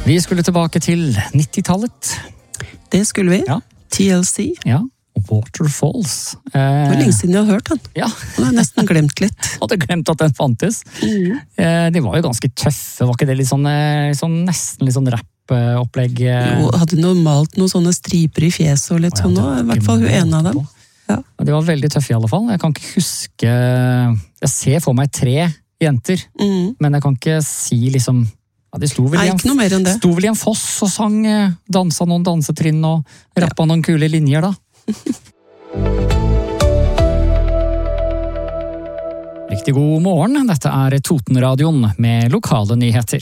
Vi skulle tilbake til 90-tallet. Det skulle vi. Ja. TLC. Ja, Waterfalls. Det var lenge siden jeg har hørt den. Ja. Jeg har nesten glemt litt. Hadde glemt at den fantes. De var jo ganske tøffe, var ikke det litt sånn, nesten litt sånn rap-opplegg? Jo, hadde normalt noen sånne striper i fjeset og litt sånn nå, i hvert fall hun ene av dem. Ja. De var veldig tøffe i alle fall. Jeg kan ikke huske, jeg ser for meg 3 jenter, men jeg kan ikke si liksom, ja, de sto vel, nei, ikke noe mer enn det. Sto vel i en foss og sang, dansa noen dansetrinn og rappa noen kule linjer da. Riktig god morgen, dette er Totenradioen med lokale nyheter.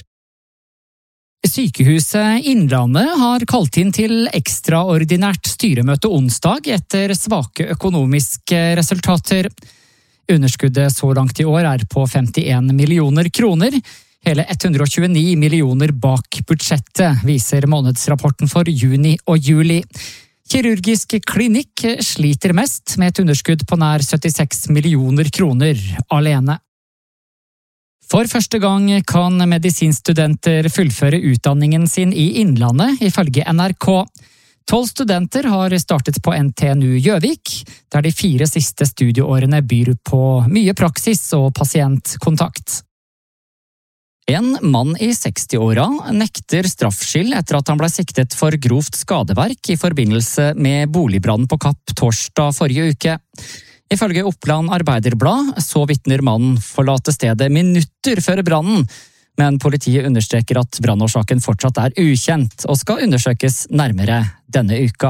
Sykehuset Innlandet har kalt inn til ekstraordinært styremøte onsdag etter svake økonomiske resultater. Underskuddet så langt i år er på 51 millioner kroner, hele 129 millioner bak budsjettet, viser månedsrapporten for juni og juli. Kirurgisk klinikk sliter mest med et underskudd på nær 76 millioner kroner alene. For første gang kan medisinstudenter fullføre utdanningen sin i Innlandet, ifølge NRK. 12 studenter har startet på NTNU Gjøvik, der de 4 siste studieårene byr på mye praksis og pasientkontakt. En mann i 60-åra nekter straffskyld etter at han ble siktet for grovt skadeverk i forbindelse med boligbrannen på Kapp torsdag forrige uke. Ifølge Oppland Arbeiderblad så vitner mannen forlate stedet minutter før brannen, men politiet understreker at brannårsaken fortsatt er ukjent og skal undersøkes nærmere denne uka.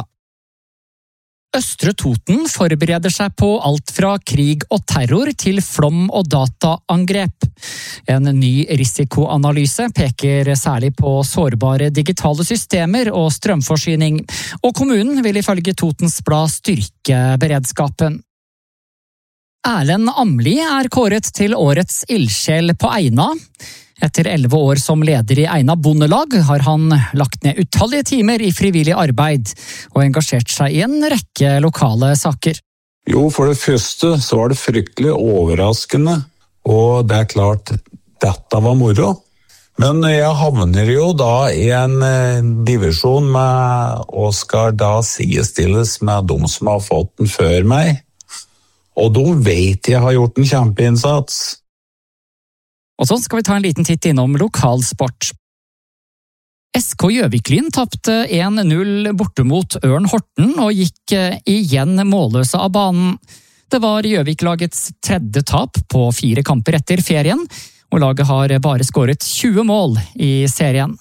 Østre Toten forbereder seg på alt fra krig og terror til flom- og dataangrep. En ny risikoanalyse peker særlig på sårbare digitale systemer og strømforsyning, og kommunen vil ifølge Totens Blad styrke beredskapen. Erlend Amli er kåret til årets ildsjel på Eina. Etter 11 år som leder i Eina bondelag har han lagt ned utallige timer i frivillig arbeid og engasjert seg i en rekke lokale saker. Jo, for det første så var det fryktelig overraskende, og det er klart, dette var moro. Men jeg havner jo da i en divisjon med, og skal da sidestilles med de som har fått den før meg. Og de vet jeg har gjort en kjempeinnsats. Og så skal vi ta en liten titt innom lokalsport. SK Gjøviklyn tapte 1-0 borte mot Ørn Horten og gikk igjen målløse av banen. Det var Gjøvik-lagets 3. tap på 4 kamper etter ferien, og laget har bare skåret 20 mål i serien.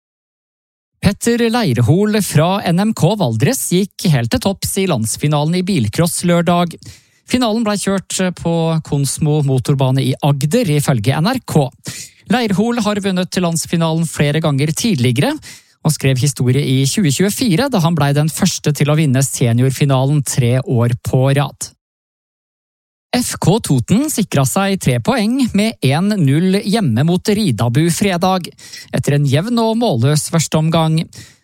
Petter Leirhol fra NMK Valdres gikk helt til topps i landsfinalen i bilcross lørdag. Finalen ble kjørt på Konsmo motorbane i Agder, ifølge NRK. Leirhol har vunnet landsfinalen flere ganger tidligere, og skrev historie i 2024, da han ble den første til å vinne seniorfinalen 3 år på rad. FK Toten sikret seg 3 poeng med 1-0 hjemme mot Ridabu fredag, etter en jevn og målløs første omgang.